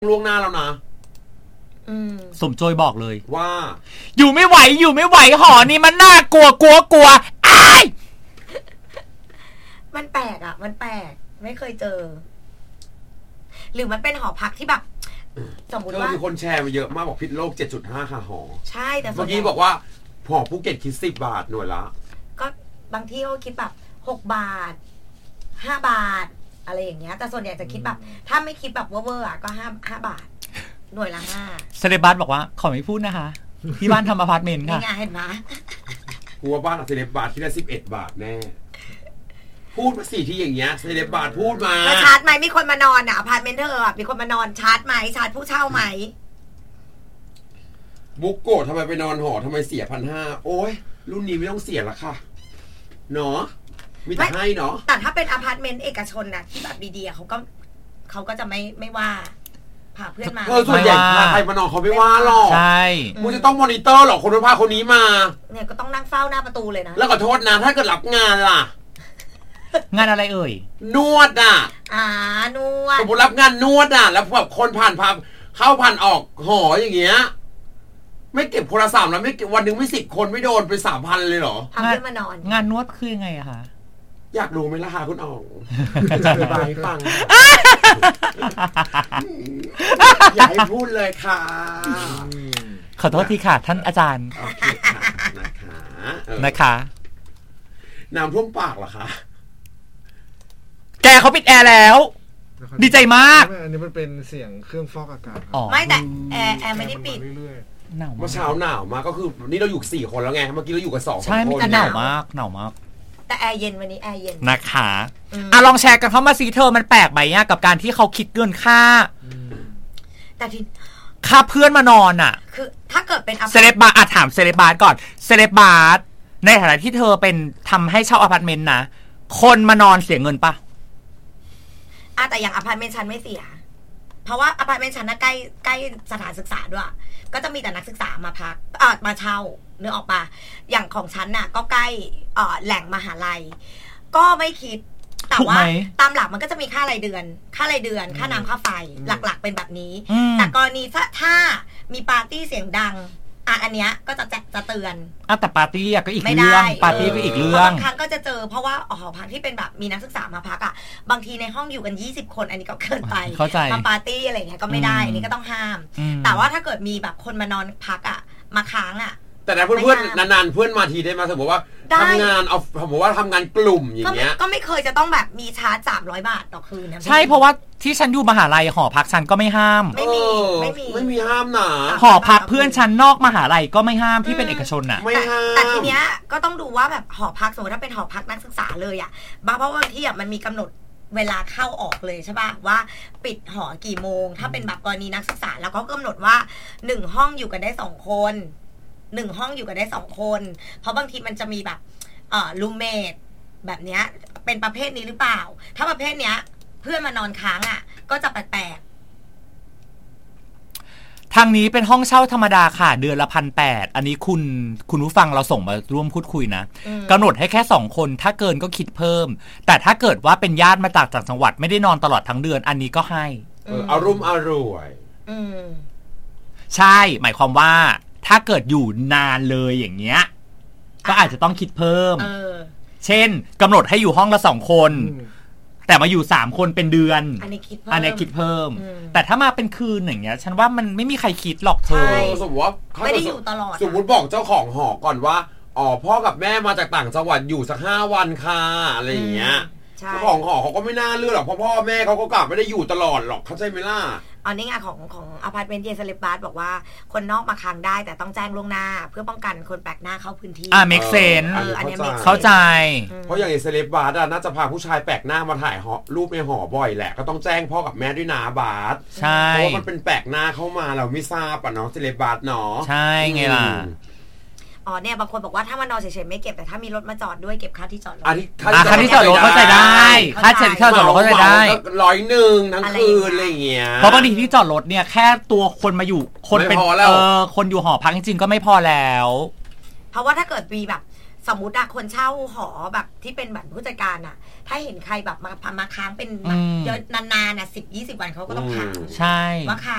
ล่วงหน้าแล้วนะสมโจยบอกเลยว่าอยู่ไม่ไหวหอนี้มันน่ากลัวอ้ายมันแปลกอ่ะมันแปลกไม่เคยเจอหรือมันเป็นหอพักที่แบบสมมติว่ามีคนแชร์มาเยอะมากบอกพิษโลก 7.5 ค่ะหอใช่แต่เมื่อกี้บอกว่าหอภูเก็ตคิด10 บาทหน่วยละก็บางที่เขาคิดแบบ6 บาท5 บาทอะไรอย่างเงี้ยแต่ส่วนใหญ่จะคิดแบบถ้าไม่คิดแบบเวอร์อ่ะก็5 บาทหน่วยละ5 เซเลบัสบอกว่าขอไม่พูดนะคะที่บ้านทำอพาร์ตเมนต์ค่ะนี่ไงเห็นไหมกลัวบ้านเซเลบาทที่ได้11 บาทแน่พูดมาสิที่อย่างเงี้ยเซเลบาทพูดมาแล้วชาร์จไหมมีคนมานอนอ่ะอพาร์ตเมนต์เธออ่ะมีคนมานอนชาร์จไหมชาร์จผู้เช่าไหมบุ๊กโกะทำไมไปนอนหอทำไมเสีย 1,500 โอ้ยรุ่นนี้ไม่ต้องเสียละค่ะเนาะมีแต่ให้เนาะแต่ถ้าเป็นอพาร์ตเมนต์เอกชนนะที่แบบดีๆเขาก็จะไม่ว่าพาเพื่อนมาส่วนใหญ่พาใครมานอนเขาไม่ว่าหรอกใช่มึงจะต้องมอนิเตอร์หรอกคนนู้นพาคนนี้มาเนี่ยก็ต้องนั่งเฝ้าหน้าประตูเลยนะแล้วขอโทษนะถ้าเกิดรับงานล่ะงานอะไรเอ่ยนวดอ่ะนวดสมมติรับงานนวดอ่ะแล้วแบบคนผ่านเข้าผ่านออกหออย่างเงี้ยไม่เก็บคนละ3แล้วไม่วันนึงไม่10 คนไม่โดนไป 3,000 เลยเหรอพาเพื่อนมานอนงานนวดคือยังไงอะคะอยากรู้ไหมล่ะคะคุณอ๋องจะอธิบายให้ฟังอยากให้พูดเลยค่ะขอโทษทีค่ะท่านอาจารย์โอเคค่ะนะคะน้ำท่วมปากเหรอคะแกเขาปิดแอร์แล้วดีใจมากอันนี้มันเป็นเสียงเครื่องฟอกอากาศไม่แต่แอร์ไม่ได้ปิดหนาวเมื่อเช้าหนาวมาก็คือนี่เราอยู่4 คนแล้วไงเมื่อกี้เราอยู่กัน2 คนใช่มันหนาวมากแต่แอร์เย็นวันนี้แอร์เย็นนะคะลองแชร์กันเข้ามาสิเธอมันแปลกไหมเนี่ยกับการที่เขาคิดเงินค่าแต่ที่ค่าเพื่อนมานอนอ่ะคือถ้าเกิดเป็นเซเลบาร์ถามเซเลบาร์ก่อนเซเลบาร์ในฐานะที่เธอเป็นทำให้เช่าอพาร์ตเมนต์นะคนมานอนเสียเงินปะแต่อย่างอพาร์ตเมนต์ฉันไม่เสียเพราะว่าอพาร์ตเมนต์ฉันน่ะใกล้สถานศึกษาด้วยก็จะมีแต่นักศึกษามาพักมาเช่าเนื้อออกปะอย่างของฉันน่ะก็ใกล้แหล่งมหาลัยก็ไม่คิดแต่ว่าตามหลักมันก็จะมีค่ารายเดือนค่าน้ำค่าไฟหลักๆเป็นแบบนี้แต่กรณีถ้ามีปาร์ตี้เสียงดังอันเนี้ยก็จะเตือนแต่ปาร์ตี้ก็อีกเรื่องปาร์ตี้ก็อีกเรื่องบางครั้งก็จะเจอเพราะว่าหอพักที่เป็นแบบมีนักศึกษามาพักบางทีในห้องอยู่กัน20 คนอันนี้ก็เกินไปมาปาร์ตี้อะไรเงี้ยก็ไม่ได้อันนี้ก็ต้องห้ามแต่ว่าถ้าเกิดมีแบบคนมานอนพักมาค้างแต่นะเพื่อนๆนานๆเพื่อนมาทีได้มาสมมติว่าทำงานเอาสมมติว่าทำงานกลุ่มอย่างเงี้ยก็ไม่เคยจะต้องแบบมีชาร์จ300 บาทต่อคืนนะใช่เพราะว่าที่ฉันอยู่มหาลัยหอพักฉันก็ไม่ห้ามไม่มีห้ามนะหอพักเพื่อนฉันนอกมหาลัยก็ไม่ห้ามที่เป็นเอกชนน่ะไม่ห้ามแต่ทีเนี้ยก็ต้องดูว่าแบบหอพักสมมติถ้าเป็นหอพักนักศึกษาเลยเพราะบางที่มันมีกำหนดเวลาเข้าออกเลยใช่ป่ะว่าปิดหอกี่โมงถ้าเป็นแบบกรณีนักศึกษาแล้วก็กำหนดว่า1 ห้องอยู่กันได้2 คน1 ห้องอยู่กันได้2 คนเพราะบางทีมันจะมีแบบรูมเมทแบบเนี้ยเป็นประเภทนี้หรือเปล่าถ้าประเภทเนี้ยเพื่อนมานอนค้างก็จะแปลกทางนี้เป็นห้องเช่าธรรมดาค่ะเดือนละ 1,800 อันนี้คุณผู้ฟังเราส่งมาร่วมพูดคุยนะกำหนดให้แค่2 คนถ้าเกินก็คิดเพิ่มแต่ถ้าเกิดว่าเป็นญาติมาจากจังหวัดไม่ได้นอนตลอดทั้งเดือนอันนี้ก็ให้อารมณ์อร่อยใช่หมายความว่าถ้าเกิดอยู่นานเลยอย่างเงี้ยก็อาจจะต้องคิดเพิ่มเช่นกำหนดให้อยู่ห้องละ2 คนแต่มาอยู่3 คนเป็นเดือนอันนี้คิดเพิ่มแต่ถ้ามาเป็นคืนอย่างเงี้ยฉันว่ามันไม่มีใครคิดหรอกเธอสมมติว่าไม่ได้อยู่ตลอดสมมติบอกเจ้าของหอก่อนว่าพ่อกับแม่มาจากต่างจังหวัดอยู่สัก5 วันค่ะอะไรอย่างเงี้ยเจ้าของหอเขาก็ไม่น่าเลือกหรอกเพราะพ่อแม่เขาก็กลับไม่ได้อยู่ตลอดหรอกเข้าใจไหมล่ะอันนี้ไงของอพาร์ตเมนต์เยสเลปบาร์บอกว่าคนนอกมาค้างได้แต่ต้องแจ้งล่วงหน้าเพื่อป้องกันคนแปลกหน้าเข้าพื้นที่ make sense อันนี้เข้าใจเพราะอย่างเยสเลปบาร์น่าจะพาผู้ชายแปลกหน้ามาถ่ายรูปในหอบ่อยแหละก็ต้องแจ้งพ่อกับแม่ด้วยนะบาร์ใช่เพราะว่ามันเป็นแปลกหน้าเข้ามาเราไม่ทราบเนาะเซเลบาร์เนาะใช่ไงล่ะเนี่ยบางคนบอกว่าถ้ามานอนเฉยๆไม่เก็บแต่ถ้ามีรถมาจอดด้วยเก็บค่าที่จอดรถค่าที่จอดรถเข้าใจได้ค่าเช่นค่าจอดรถเข้าใจได้ 100ทั้งคืนอะไรอย่างเงี้ยเพราะบางทีที่จอดรถเนี่ยแค่ตัวคนมาอยู่คนเป็นคนอยู่หอพักจริงๆก็ไม่พอแล้วเพราะว่าถ้าเกิดมีแบบสมมุติคนเช่าหอแบบที่เป็นแบบผู้จัดการอ่ะถ้าเห็นใครแบบมาค้างเป็นแบบเยอะนานๆน่ะ10-20 วันเขาก็ต้องถามใช่ว่า